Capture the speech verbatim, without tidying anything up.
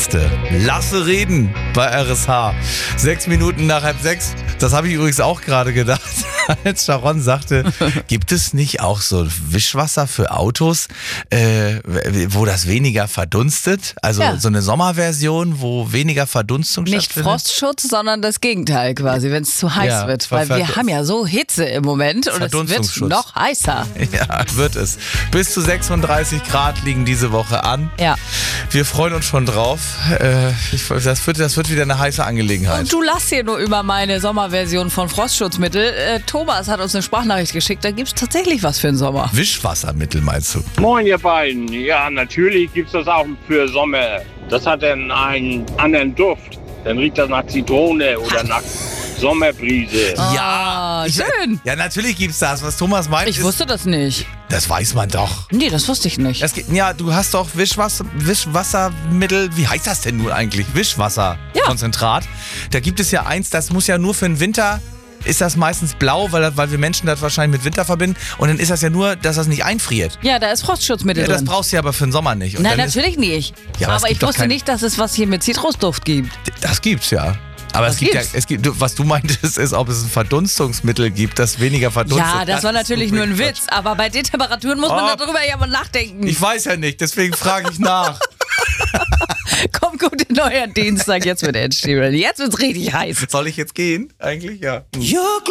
Ärzte. Lasse reden bei R S H. Sechs Minuten nach halb sechs. Das habe ich übrigens auch gerade gedacht, als Sharon sagte, gibt es nicht auch so Wischwasser für Autos, äh, wo das weniger verdunstet? Also Ja. so eine Sommerversion, wo weniger Verdunstung Nicht stattfindet? Frostschutz, sondern das Gegenteil quasi, wenn es zu heiß Ja, wird. ver- Weil wir ver- haben ja so Hitze im Moment und es wird Verdunstungsschutz. noch heißer. Ja, wird es. Bis zu sechsunddreißig Grad liegen diese Woche an. Ja. Wir freuen uns schon drauf. Äh, ich, das, wird, das wird wieder eine heiße Angelegenheit. Und du lachst hier nur über meine Sommerversion von Frostschutzmittel. Äh, Thomas hat uns eine Sprachnachricht geschickt, da gibt es tatsächlich was für den Sommer. Wischwassermittel meinst du? Moin ihr beiden. Ja, natürlich gibt's das auch für Sommer. Das hat dann einen anderen Duft. Dann riecht das nach Zitrone oder nach Sommerbrise. Ah, ich, schön. Ja, natürlich gibt's das. Was Thomas meint, Ich ist, wusste das nicht. das weiß man doch. Nee, das wusste ich nicht. Es gibt, ja, du hast doch Wischwasser, Wischwassermittel, wie heißt das denn nun eigentlich? Wischwasserkonzentrat. Da gibt es ja eins, das muss ja nur für den Winter, ist das meistens blau, weil, weil wir Menschen das wahrscheinlich mit Winter verbinden. Und dann ist das ja nur, dass das nicht einfriert. Ja, da ist Frostschutzmittel Ja, das drin. brauchst du ja aber für den Sommer nicht. Und Nein, dann ist, natürlich nicht. Ja, aber es aber gibt ich doch wusste kein- nicht, dass es was hier mit Zitrusduft gibt. das gibt's ja. Aber Das es gibt gibt's. ja, es gibt, du- was du meintest, ist, ob es ein Verdunstungsmittel gibt, das weniger verdunstet. Ja, das war ist natürlich nur ein wirklich Witz. Aber bei den Temperaturen muss man Oh. darüber ja mal nachdenken. Quatsch. Ich weiß ja nicht, deswegen frage ich nach. Kommt gut in euren Dienstag jetzt mit Ed Sheeran. Jetzt wird's richtig heiß. Soll ich jetzt gehen? Eigentlich ja. You're